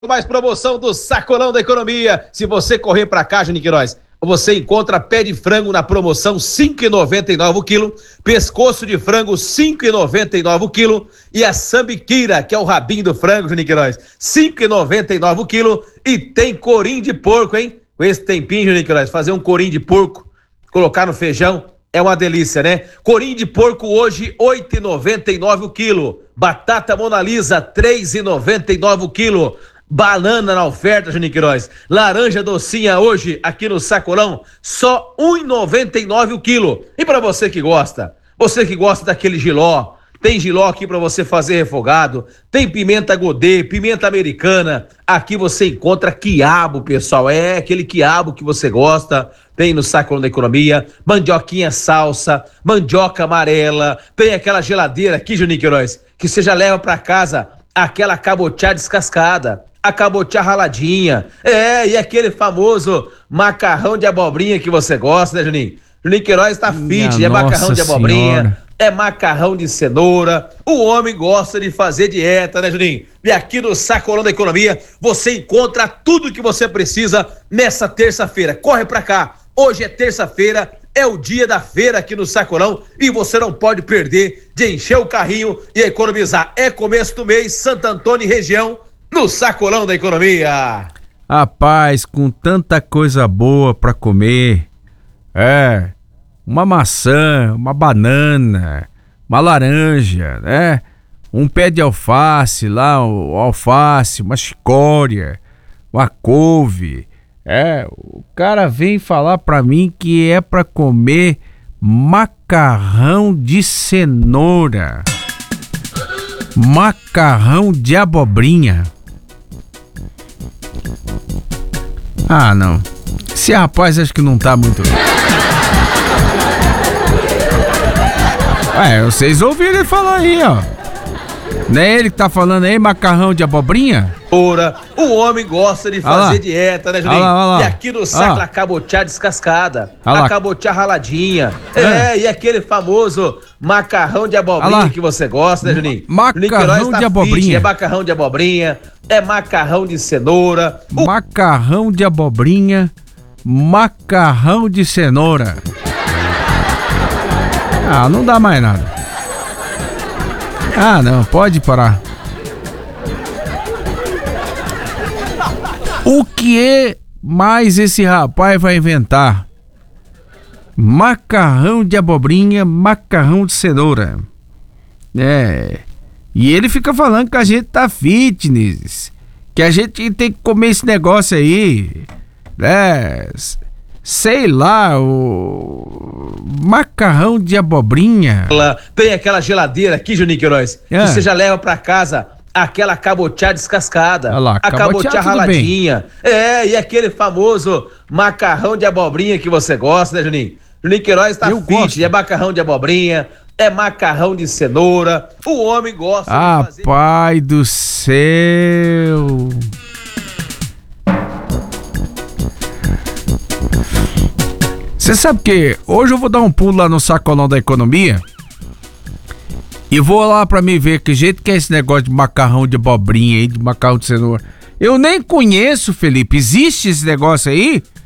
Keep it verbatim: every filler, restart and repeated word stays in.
Mais promoção do Sacolão da Economia. Se você correr pra cá, Juninho Queiroz, você encontra pé de frango na promoção cinco reais e noventa e nove centavos o quilo, pescoço de frango cinco reais e noventa e nove centavos o quilo e a sambiquira, que é o rabinho do frango, Juninho Queiroz, cinco reais e noventa e nove centavos o quilo, e tem corinho de porco, hein? Com esse tempinho, Juninho Queiroz, fazer um corinho de porco, colocar no feijão, é uma delícia, né? Corinho de porco hoje, oito reais e noventa e nove centavos o quilo, batata Mona Lisa, três reais e noventa e nove centavos o quilo, banana na oferta, Juninho Queiroz. Laranja docinha hoje, aqui no Sacolão, só um real e noventa e nove centavos o quilo. E para você que gosta, você que gosta daquele jiló, tem jiló aqui para você fazer refogado, tem pimenta godê, pimenta americana, aqui você encontra quiabo, pessoal, é aquele quiabo que você gosta, tem no Sacolão da Economia, mandioquinha salsa, mandioca amarela, tem aquela geladeira aqui, Juninho Queiroz, que você já leva para casa aquela cabotiá descascada, a cabotiá raladinha, é, e aquele famoso macarrão de abobrinha que você gosta, né, Juninho? Juninho Queiroz tá fit, Minha é macarrão de abobrinha, senhora. é macarrão de cenoura, o homem gosta de fazer dieta, né, Juninho? E aqui no Sacolão da Economia, você encontra tudo que você precisa nessa terça-feira. Corre pra cá, hoje é terça-feira, é o dia da feira aqui no Sacolão e você não pode perder de encher o carrinho e economizar. É começo do mês, Santo Antônio e região, no Sacolão da Economia. Rapaz, com tanta coisa boa pra comer, é, uma maçã, uma banana, uma laranja, né? Um pé de alface lá, o alface, uma chicória, uma couve. É, o cara vem falar pra mim que é pra comer macarrão de cenoura, macarrão de abobrinha. Ah, não. Esse rapaz acho que não tá muito... É, vocês ouviram ele falar aí, ó. Não é ele que tá falando aí, macarrão de abobrinha? Ora, o homem gosta de fazer dieta, né, Juninho? Olha lá, olha lá. E aqui no saco Ah. a cabotiá descascada, Olha a lá. cabotiá raladinha, é. É. e aquele famoso macarrão de Olha abobrinha lá. que você gosta, né, Juninho? Macarrão Juninho Queiroz tá de abobrinha. fit, é macarrão de abobrinha, é macarrão de cenoura, o Macarrão de abobrinha, macarrão de cenoura. Ah, não dá mais nada. Ah, não, pode parar. O que é mais esse rapaz vai inventar? Macarrão de abobrinha, macarrão de cenoura. É. E ele fica falando que a gente tá fitness, que a gente tem que comer esse negócio aí, né? Sei lá, o macarrão de abobrinha. tem aquela geladeira aqui, Juninho Queiroz, É. que você já leva pra casa aquela cabotiá descascada, Olha lá, a cabotiá, cabotiá tudo raladinha, é, e aquele famoso macarrão de abobrinha que você gosta, né, Juninho? Juninho Queiroz tá Eu fit, gosto. é macarrão de abobrinha, é macarrão de cenoura, o homem gosta Ah, de fazer... pai do céu. Você sabe que hoje eu vou dar um pulo lá no Sacolão da Economia e vou lá pra me ver que jeito que é esse negócio de macarrão de abobrinha aí, de macarrão de cenoura. Eu nem conheço, Felipe. Existe esse negócio aí?